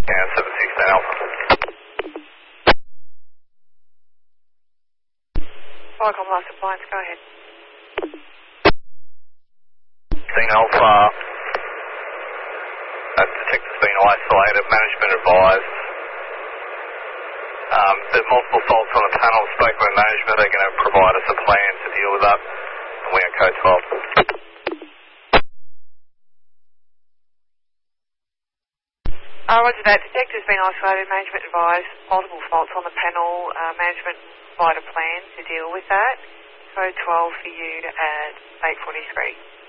Scan 716 Alpha. Viacom Last Appliance, go ahead. 16 Alpha. Detector's been isolated. Management advised. There's multiple faults on the panel. Spoke with management. They're going to provide us a plan to deal with that. And we are code 12. Roger that. Detector's been isolated. Management advised. Multiple faults on the panel. Management provide a plan to deal with that. Code 12 for you at 8:43.